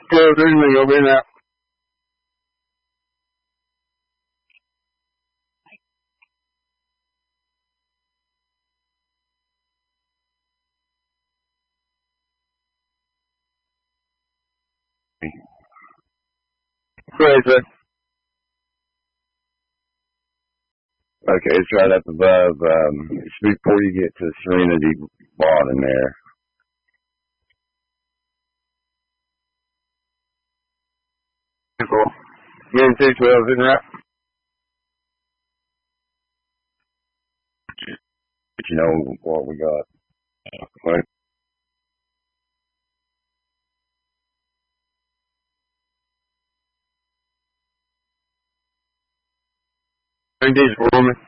Good, there's me over in that. Where is it? Okay, it's right up above, it's before you get to Serenity Bottom there. Cool. You in 212, isn't that? But you know what we got. Like, these women.